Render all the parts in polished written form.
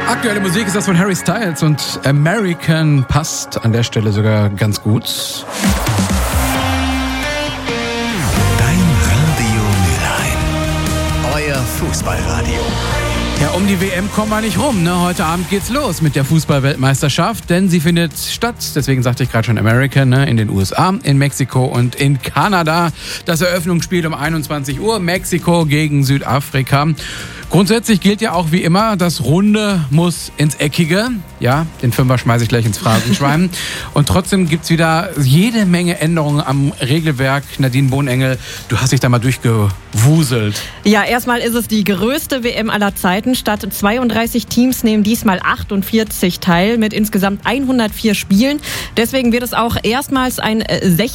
Aktuelle Musik ist das von Harry Styles und American passt an der Stelle sogar ganz gut. Dein Radio Mülheim. Euer Fußballradio. Ja, um die WM kommen wir nicht rum, ne? Heute Abend geht's los mit der Fußball-Weltmeisterschaft, denn sie findet statt, deswegen sagte ich gerade schon American, ne? In den USA, in Mexiko und in Kanada. Das Eröffnungsspiel um 21 Uhr, Mexiko gegen Südafrika. Grundsätzlich gilt ja auch wie immer, das Runde muss ins Eckige. Ja, den Fünfer schmeiße ich gleich ins Phrasenschwein. Und trotzdem gibt's wieder jede Menge Änderungen am Regelwerk. Nadine Bohnengel, du hast dich da mal durchgewuselt. Ja, erstmal ist es die größte WM aller Zeiten. Statt 32 Teams nehmen diesmal 48 teil mit insgesamt 104 Spielen. Deswegen wird es auch erstmals ein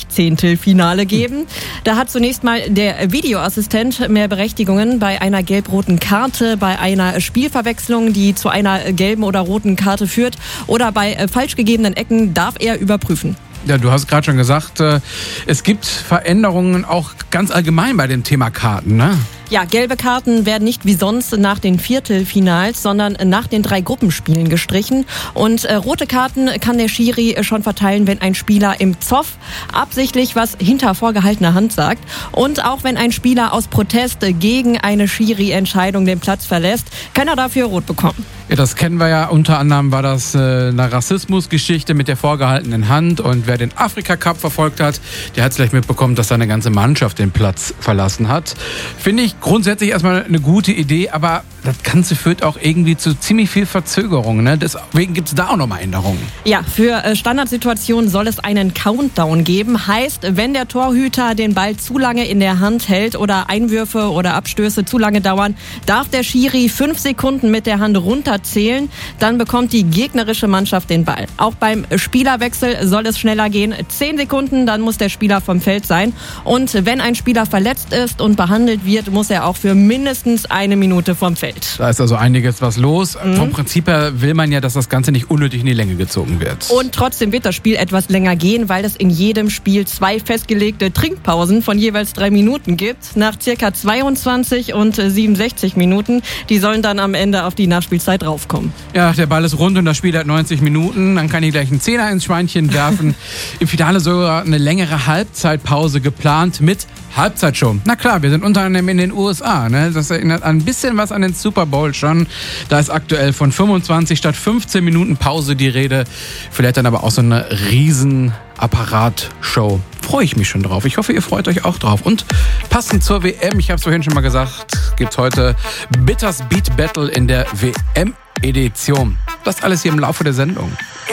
16. Finale geben. Da hat zunächst mal der Videoassistent mehr Berechtigungen bei einer gelb-roten Karte, bei einer Spielverwechslung, die zu einer gelben oder roten Karte führt, oder bei falsch gegebenen Ecken darf er überprüfen. Ja, du hast gerade schon gesagt, es gibt Veränderungen auch ganz allgemein bei dem Thema Karten, ne? Ja, gelbe Karten werden nicht wie sonst nach den Viertelfinals, sondern nach den 3 Gruppenspielen gestrichen. Und rote Karten kann der Schiri schon verteilen, wenn ein Spieler im Zoff absichtlich was hinter vorgehaltener Hand sagt. Und auch wenn ein Spieler aus Protest gegen eine Schiri-Entscheidung den Platz verlässt, kann er dafür rot bekommen. Ja, das kennen wir ja. Unter anderem war das eine Rassismusgeschichte mit der vorgehaltenen Hand. Und wer den Afrika-Cup verfolgt hat, der hat es gleich mitbekommen, dass seine ganze Mannschaft den Platz verlassen hat. Finde ich grundsätzlich erstmal eine gute Idee, aber das Ganze führt auch irgendwie zu ziemlich viel Verzögerung, ne? Deswegen gibt es da auch nochmal Änderungen. Ja, für Standardsituationen soll es einen Countdown geben. Heißt, wenn der Torhüter den Ball zu lange in der Hand hält oder Einwürfe oder Abstöße zu lange dauern, darf der Schiri 5 Sekunden mit der Hand runterzählen. Dann bekommt die gegnerische Mannschaft den Ball. Auch beim Spielerwechsel soll es schneller gehen. 10 Sekunden, dann muss der Spieler vom Feld sein. Und wenn ein Spieler verletzt ist und behandelt wird, muss er auch für mindestens 1 Minute vom Feld. Da ist also einiges was los. Vom Prinzip her will man ja, dass das Ganze nicht unnötig in die Länge gezogen wird. Und trotzdem wird das Spiel etwas länger gehen, weil es in jedem Spiel 2 festgelegte Trinkpausen von jeweils 3 Minuten gibt. Nach circa 22 und 67 Minuten. Die sollen dann am Ende auf die Nachspielzeit raufkommen. Ja, der Ball ist rund und das Spiel hat 90 Minuten. Dann kann ich gleich einen Zehner ins Schweinchen werfen. Im Finale sogar eine längere Halbzeitpause geplant mit Halbzeitshow. Na klar, wir sind unter anderem in den USA. Ne? Das erinnert ein bisschen was an den Super Bowl schon. Da ist aktuell von 25 statt 15 Minuten Pause die Rede. Vielleicht dann aber auch so eine riesen Apparatshow. Freue ich mich schon drauf. Ich hoffe, ihr freut euch auch drauf. Und passend zur WM, ich habe es vorhin schon mal gesagt, gibt es heute Bitters Beat Battle in der WM-Edition. Das alles hier im Laufe der Sendung.